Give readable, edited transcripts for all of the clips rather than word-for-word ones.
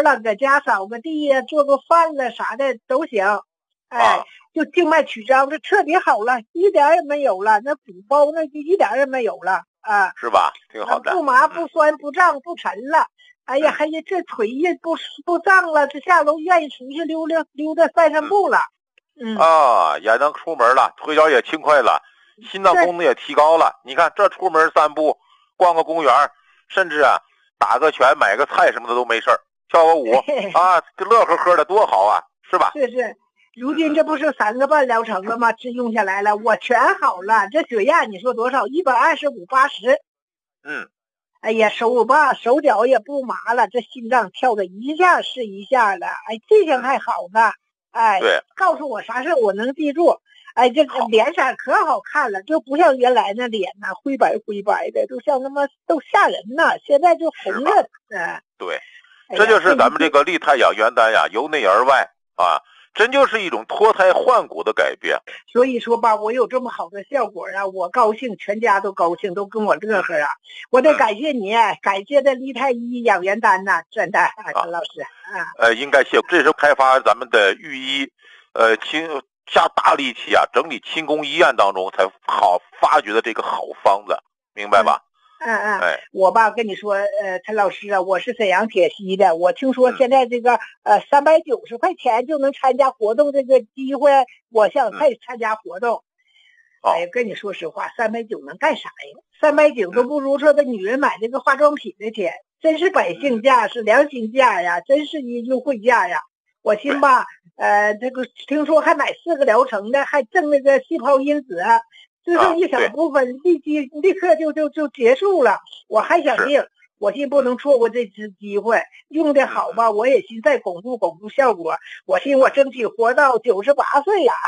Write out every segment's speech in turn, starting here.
了，搁家扫个地呀，做个饭了啥的都行。哎，就静脉曲张，这彻底好了，一点也没有了，那鼓包那就一点也没有了啊， 是吧？挺好的， 不麻不酸不胀不沉了。哎呀，还有这腿也不胀了，这下楼愿意出去溜达散散步了。 也能出门了，腿脚也轻快了，心脏功能也提高了。你看这出门散步，逛个公园，甚至打个拳买个菜什么的都没事儿，跳个舞啊，乐呵呵的多好啊，是吧？ 是。如今这不是3个半疗程了吗？这用下来了，我全好了。这血压你说多少？125/80。哎呀，手脚也不麻了，这心脏跳的一下是一下了。哎，这下还好呢。哎， 对， 告诉我啥事我能记住。哎，这个脸色可好看了，就不像原来那脸呐，灰白的，都像他妈都吓人呐。现在就红了。 对，这就是咱们这个利泰养元丹呀，由内而外啊。真就是一种脱胎换骨的改变。 所以说吧，我有这么好的效果啊，我高兴，全家都高兴，都跟我乐呵啊。我得感谢你，感谢这利泰医养元丹呐，真的，陈老师应该谢。这是开发咱们的御医，下大力气整理清宫医院当中才好发掘的这个好方子，明白吧？ 我吧跟你说，陈老师啊，我是沈阳铁西的，我听说现在这个390块钱就能参加活动这个机会，我想再参加活动。哎呀，跟你说实话，390能干啥呀？390都不如说这女人买这个化妆品的钱，真是百姓价，是良心价呀，真是一优惠价呀。我寻吧，这个听说还买4个疗程的，还挣那个细胞因子。最后一小部分立刻就结束了，我还想定，我寻不能错过这次机会，用的好吧，我也寻再巩固效果，我寻我争取活到98岁呀，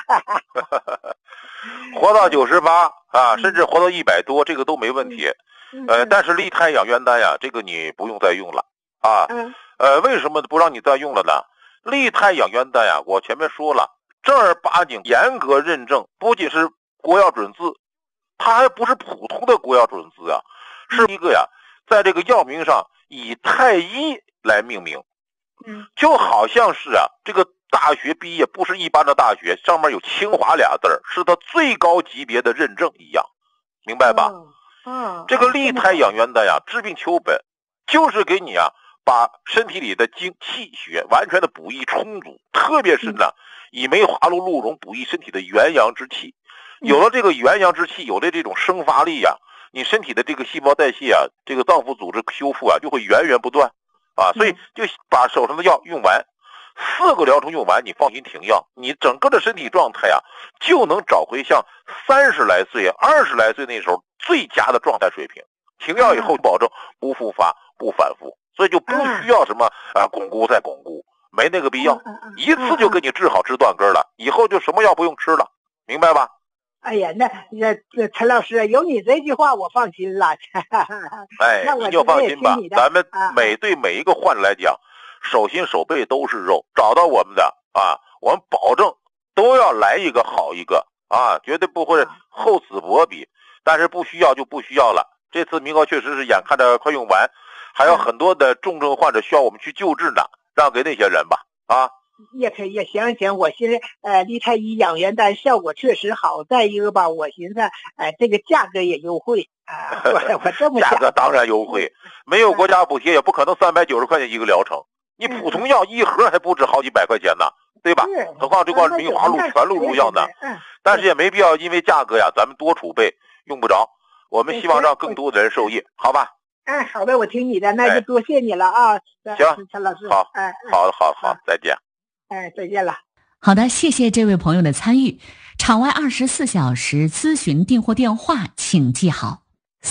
活到98甚至活到100多，这个都没问题。但是利泰养元丹呀，这个你不用再用了为什么不让你再用了呢？利泰养元丹呀，我前面说了，正儿八经严格认证，不仅是国药准字，它还不是普通的国药准字是一个在这个药名上以太医来命名。就好像是这个大学毕业不是一般的大学，上面有清华俩字，是它最高级别的认证一样，明白吧？这个利泰养元丹治病求本，就是给你把身体里的精气血完全的补益充足，特别是以梅花鹿鹿茸补益身体的元阳之气。有了这个元阳之气，有了这种生发力你身体的这个细胞代谢这个脏腑组织修复就会源源不断所以就把手上的药用完，4个疗程用完，你放心停药，你整个的身体状态就能找回像30来岁、20来岁那时候最佳的状态水平。停药以后保证不复发、不反复，所以就不需要什么巩固再巩固，没那个必要，一次就给你治好治断根了，以后就什么药不用吃了，明白吧？ 哎呀，那陈老师，有你这句话我放心了。 你就放心吧。咱们对每一个患者来讲，手心手背都是肉，找到我们的我们保证都要来一个好一个绝对不会厚此薄彼。但是不需要就不需要了。这次名额确实是眼看着快用完，还有很多的重症患者需要我们去救治呢，让给那些人吧也可以，行，我寻思利泰医养元丹效果确实好，再一个吧，我寻思这个价格也优惠我这么想。 价格当然优惠，没有国家补贴也不可能390块钱一个疗程，你普通药一盒还不止好几百块钱呢，对吧？何况这块梅花鹿全鹿入药呢。但是也没必要因为价格咱们多储备，用不着。我们希望让更多的人受益，好吧？ 好的，我听你的，那就多谢你了行， 陈老师， 好，再见。 再见了。 好的，谢谢这位朋友的参与。场外24小时咨询订货电话，请记好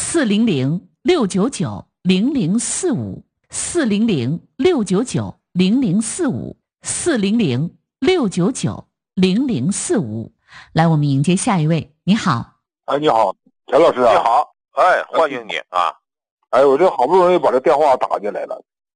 ：400-699-0045 400-699-0045 400-699-0045。来，我们迎接下一位。你好。 你好，陈老师你好，欢迎你我这好不容易把这电话打进来了。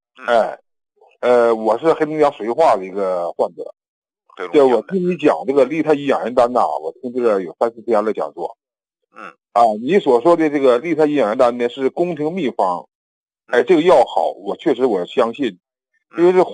我是黑龙江绥化的一个患者。我听你讲这个利泰医养元丹我听这个有3-4天了讲座。你所说的这个利泰医养元丹呢是宫廷秘方。这个药好，我确实相信，因为这